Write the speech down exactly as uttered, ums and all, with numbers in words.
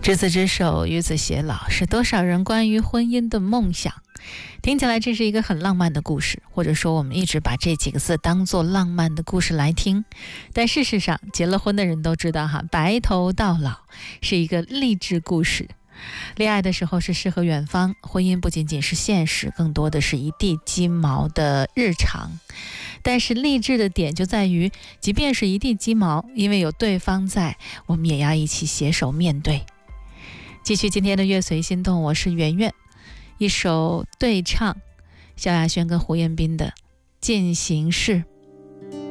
执子之手，与子偕老，是多少人关于婚姻的梦想。听起来这是一个很浪漫的故事，或者说我们一直把这几个字当作浪漫的故事来听。但事实上，结了婚的人都知道哈，白头到老是一个励志故事。恋爱的时候是诗和远方，婚姻不仅仅是现实，更多的是一地鸡毛的日常。但是励志的点就在于，即便是一地鸡毛，因为有对方在，我们也要一起携手面对。继续今天的乐随心动，我是圆圆。一首对唱，萧亚轩跟胡彦斌的《进行式》。